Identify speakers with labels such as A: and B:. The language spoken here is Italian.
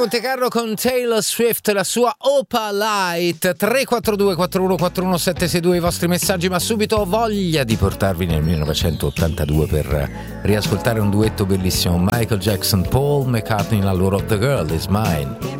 A: Montecarlo con Taylor Swift, la sua Opal Light. 342 4141 762 i vostri messaggi, ma subito ho voglia di portarvi nel 1982 per riascoltare un duetto bellissimo. Michael Jackson, Paul McCartney, la loro The Girl Is Mine.